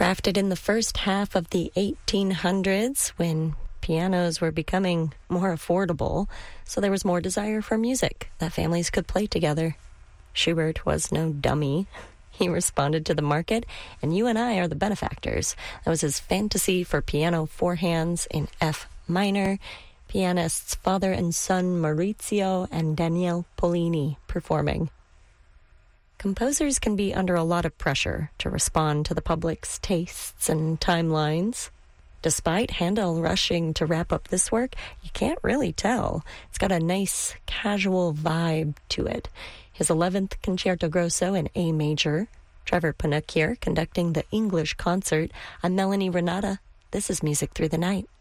Crafted in the first half of the 1800s when pianos were becoming more affordable, so there was more desire for music that families could play together. Schubert was no dummy. He responded to the market, and you and I are the benefactors. That was his Fantasy for Piano Four Hands in F minor. Pianists father and son Maurizio and Daniele Pollini performing. Composers can be under a lot of pressure to respond to the public's tastes and timelines. Despite Handel rushing to wrap up this work, you can't really tell. It's got a nice, casual vibe to it. His 11th Concerto Grosso in A major. Trevor Paniuk here, conducting the English concert. I'm Melanie Renata. This is Music Through the Night.